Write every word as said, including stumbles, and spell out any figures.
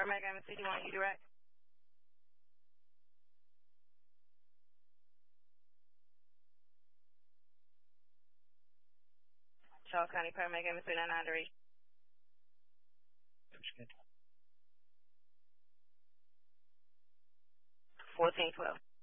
Paramedic M C, you want you direct? Charles County Paramedic M C nine nine to reach. fourteen twelve.